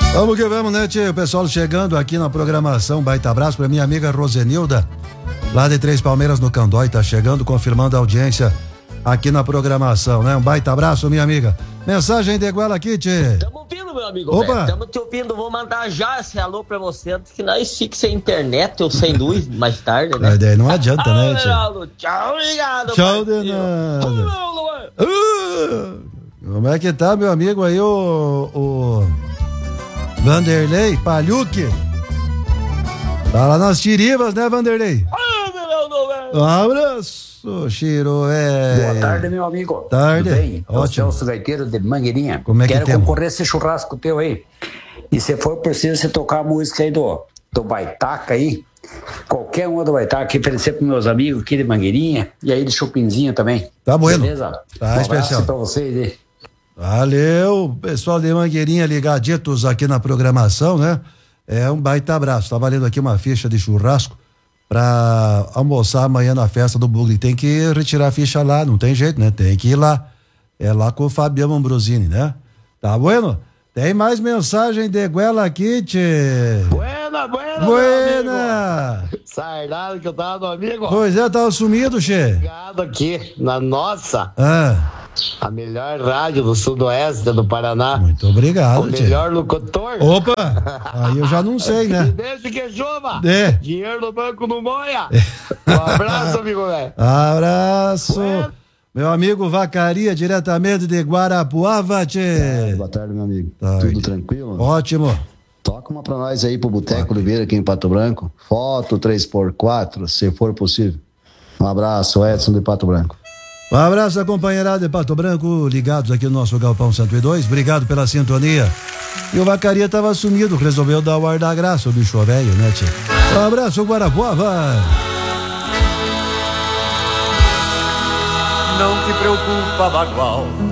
Vamos que vamos, né, tio? O pessoal chegando aqui na programação. Baita abraço pra minha amiga Rosenilda, lá de Três Palmeiras no Candói, tá chegando, confirmando a audiência aqui na programação, né? Um baita abraço, minha amiga. Mensagem de Guela aqui, tchê. Tamo ouvindo, meu amigo. Opa! Tamo te ouvindo. Vou mandar já esse alô pra você antes que nós fique sem internet ou sem luz mais tarde, né? Daí não adianta, né, tchê? Tchau, obrigado. Tchau de nada. Como é que tá, meu amigo aí, o Vanderlei Palhuque? Tá lá nas Tiribas, né, Vanderlei? Um abraço, Chiro, Boa tarde, meu amigo. Tarde. Tudo bem? Ótimo. O Celso Gaiteiro de Mangueirinha. Como é que Quero temos? concorrer a esse churrasco teu aí. E se for preciso você tocar a música aí do Baitaca aí, qualquer uma do Baitaca, que oferecer para meus amigos aqui de Mangueirinha e aí de Chupinzinho também. Tá bueno. Beleza? Tá Um especial. abraço pra vocês aí. Valeu, pessoal de Mangueirinha ligaditos aqui na programação, né? É um baita abraço. Tá valendo aqui uma ficha de churrasco pra almoçar amanhã na festa do Bugre. Tem que retirar a ficha lá, não tem jeito, né? Tem que ir lá. É lá com o Fabiano Ambrosini, né? Tá bueno? Tem mais mensagem de Guela aqui, tchê. Buena! Sardado que eu tava no amigo. Pois é, tava sumido, tchê. Ligado aqui na nossa, a melhor rádio do sudoeste do Paraná. Muito obrigado, o tchê. melhor locutor. Opa! Aí eu já não sei, E né? desde que chova, É. dinheiro no banco não moia. Um abraço, amigo velho. Abraço. Bueno. Meu amigo Vacaria, diretamente de Guarapuava, tchê. Boa tarde, meu amigo. Tarde. Tudo tranquilo? Ótimo. Toca uma pra nós aí pro Boteco Oliveira aqui em Pato Branco. Foto 3x4, se for possível. Um abraço, Edson de Pato Branco. Um abraço à companheirada de Pato Branco, ligados aqui no nosso Galpão 102. Obrigado pela sintonia. E o Vacaria tava sumido, resolveu dar o ar da graça, o bicho velho, né, tchê? Um abraço, Guarapuava. Não te preocupa, bagual,